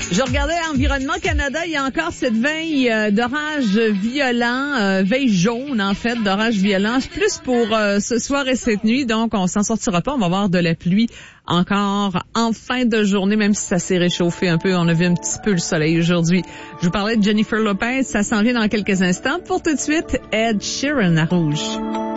Je regardais Environnement Canada, il y a encore cette veille d'orage violent, veille jaune en fait, d'orage violent, plus pour ce soir et cette nuit, donc on s'en sortira pas, on va avoir de la pluie encore en fin de journée, même si ça s'est réchauffé un peu, on a vu un petit peu le soleil aujourd'hui. Je vous parlais de Jennifer Lopez, ça s'en vient dans quelques instants. Pour tout de suite, Ed Sheeran à Rouge.